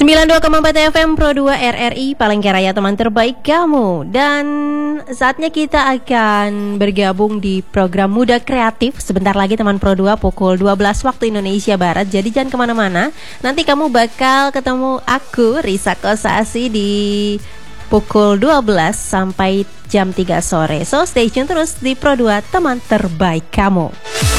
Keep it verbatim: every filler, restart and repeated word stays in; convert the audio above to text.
sembilan puluh dua koma empat F M Pro dua R R I Palangkaraya, teman terbaik kamu. Dan saatnya kita akan bergabung di program Muda Kreatif. Sebentar lagi teman Pro dua pukul dua belas waktu Indonesia Barat. Jadi jangan kemana-mana. Nanti kamu bakal ketemu aku, Risa Kosasi, di pukul dua belas sampai jam tiga sore. So stay tune terus di Pro dua, teman terbaik kamu.